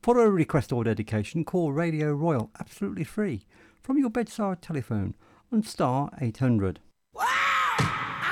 For a request or dedication, call Radio Royal absolutely free from your bedside telephone on star 800.